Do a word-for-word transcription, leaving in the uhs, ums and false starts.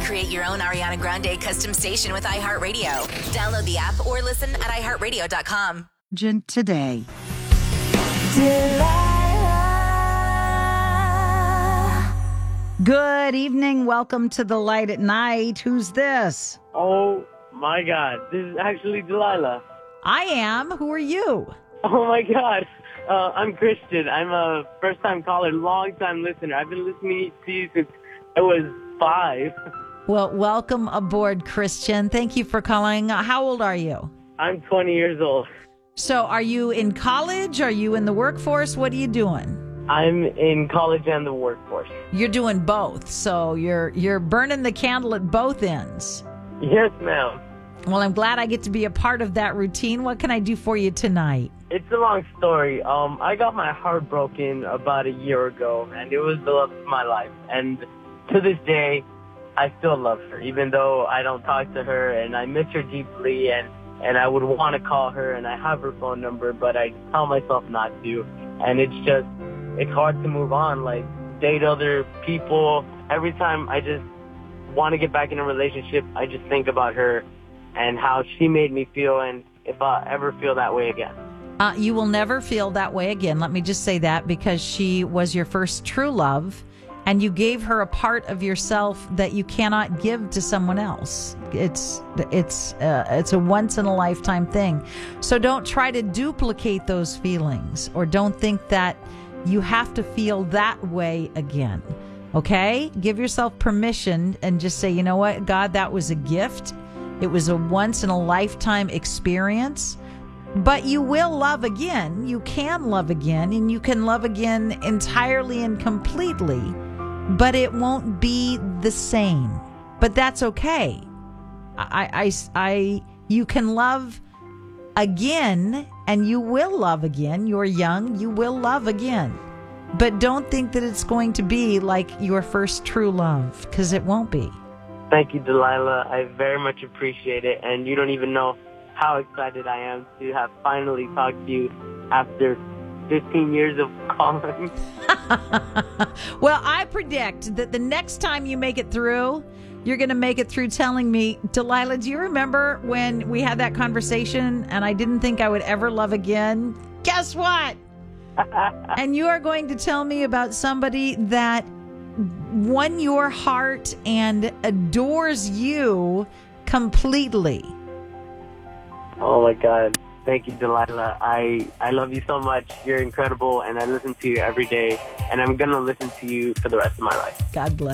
Create your own Ariana Grande custom station with iHeartRadio. Download the app or listen at i heart radio dot com. Today. Good evening. Welcome to The Light at Night. Who's this? Oh, my God. This is actually Delilah. I am. Who are you? Oh, my God. Uh, I'm Christian. I'm a first-time caller, long-time listener. I've been listening to you since I was five. Well, welcome aboard, Christian. Thank you for calling. How old are you? I'm twenty years old. So are you in college? Are you in the workforce? What are you doing? I'm in college and the workforce. You're doing both. So you're you're burning the candle at both ends. Yes, ma'am. Well, I'm glad I get to be a part of that routine. What can I do for you tonight? It's a long story. Um, I got my heart broken about a year ago, and it was the love of my life. And to this day, I still love her, even though I don't talk to her, and I miss her deeply, and, and I would want to call her, and I have her phone number, but I tell myself not to. And it's just, it's hard to move on, like, date other people. Every time I just want to get back in a relationship, I just think about her and how she made me feel, and if I ever feel that way again. Uh, you will never feel that way again. Let me just say that, because she was your first true love, and you gave her a part of yourself that you cannot give to someone else. It's it's uh, it's a once in a lifetime thing. So don't try to duplicate those feelings, or don't think that you have to feel that way again. Okay? Give yourself permission and just say, you know what, God, that was a gift. It was a once in a lifetime experience. But you will love again. You can love again, and you can love again entirely and completely. But it won't be the same. But that's okay. I, I, I, you can love again, and you will love again. You're young. You will love again. But don't think that it's going to be like your first true love, because it won't be. Thank you, Delilah. I very much appreciate it. And you don't even know how excited I am to have finally talked to you after fifteen years of calling. Well, I predict that the next time you make it through, you're going to make it through telling me, Delilah, do you remember when we had that conversation and I didn't think I would ever love again? Guess what? And you are going to tell me about somebody that won your heart and adores you completely. Oh, my God. Thank you, Delilah. I, I love you so much. You're incredible, and I listen to you every day, and I'm going to listen to you for the rest of my life. God bless.